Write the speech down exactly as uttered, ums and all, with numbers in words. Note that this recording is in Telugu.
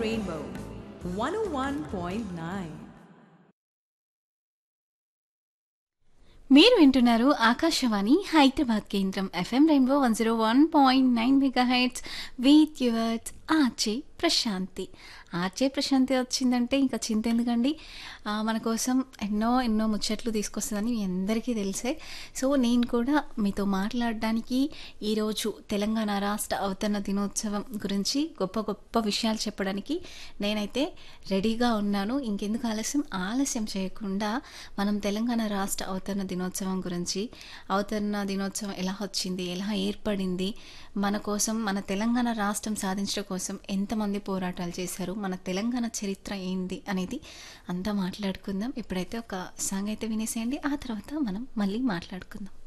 Rainbow one oh one point nine. మీరు వింటున్నారు ఆకాశవాణి హైదరాబాద్ కేంద్రం FM rainbow one zero one point nine mega heads with yours RJ Prashanti. RJ Prashanti వచ్చిందంటే ఇంకా చింత ఎందుకండి, ఆ, మన కోసం ఎన్నో ఎన్నో ముచ్చట్లు తీసుకొస్తుందని మీ అందరికీ తెలిసే. సో నేను కూడా మీతో మాట్లాడడానికి ఈరోజు తెలంగాణ రాష్ట్ర అవతరణ దినోత్సవం గురించి గొప్ప గొప్ప విషయాలు చెప్పడానికి నేనైతే రెడీగా ఉన్నాను. ఇంకెందుకు ఆలస్యం ఆలస్యం చేయకుండా మనం తెలంగాణ రాష్ట్ర అవతరణ దినోత్సవం గురించి, అవతరణ దినోత్సవం ఎలా వచ్చింది, ఎలా ఏర్పడింది, మన కోసం మన తెలంగాణ రాష్ట్రం సాధించడం కోసం ఎంతమంది పోరాటాలు చేశారు, మన తెలంగాణ చరిత్ర ఏంది అనేది అంతా మాట్లాడుకుందాం. ఇప్పుడైతే ఒక సాంగ్ అయితే వినేసేయండి, ఆ తర్వాత మనం మళ్ళీ మాట్లాడుకుందాం.